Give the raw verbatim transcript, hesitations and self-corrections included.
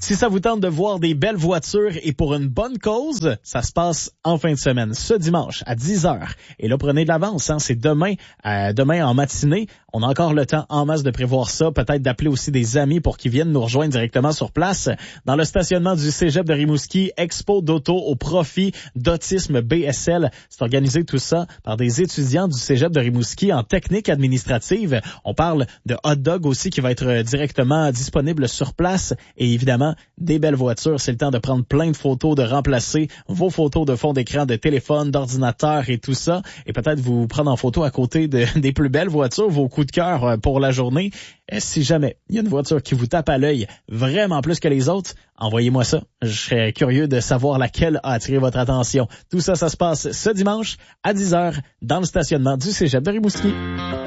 Si ça vous tente de voir des belles voitures et pour une bonne cause, ça se passe en fin de semaine, ce dimanche à dix heures. Et là, prenez de l'avance, hein, c'est demain, euh, demain en matinée. On a encore le temps en masse de prévoir ça, peut-être d'appeler aussi des amis pour qu'ils viennent nous rejoindre directement sur place. Dans le stationnement du Cégep de Rimouski, expo d'auto au profit d'Autisme B S L. C'est organisé tout ça par des étudiants du Cégep de Rimouski en technique administrative. On parle de hot dog aussi qui va être directement disponible sur place et évidemment des belles voitures. C'est le temps de prendre plein de photos, de remplacer vos photos de fond d'écran, de téléphone, d'ordinateur et tout ça et peut-être vous prendre en photo à côté de, des plus belles voitures, vos coups de cœur pour la journée. Si jamais il y a une voiture qui vous tape à l'œil vraiment plus que les autres, envoyez-moi ça. Je serais curieux de savoir laquelle a attiré votre attention. Tout ça, ça se passe ce dimanche à dix heures dans le stationnement du Cégep de Rimouski.